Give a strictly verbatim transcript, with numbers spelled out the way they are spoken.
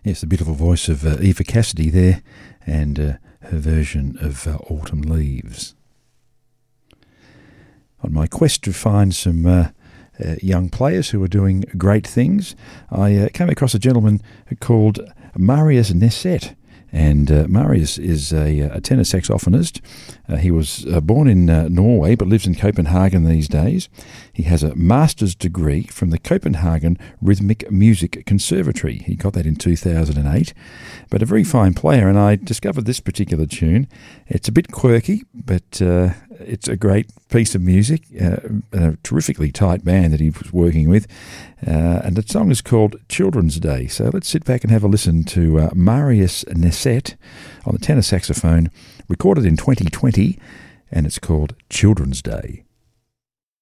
Yes, the beautiful voice of uh, Eva Cassidy there, and uh, her version of uh, Autumn Leaves. On my quest to find some uh, uh, young players who are doing great things, I uh, came across a gentleman called Marius Neset. And uh, Marius is a, a tenor saxophonist. Uh, he was uh, born in uh, Norway but lives in Copenhagen these days. He has a master's degree from the Copenhagen Rhythmic Music Conservatory. He got that in two thousand eight. But a very fine player, and I discovered this particular tune. It's a bit quirky, but uh, it's a great piece of music, uh, and a terrifically tight band that he was working with. Uh, and the song is called Children's Day. So let's sit back and have a listen to uh, Marius Neset on the tenor saxophone, recorded in twenty twenty, and it's called Children's Day.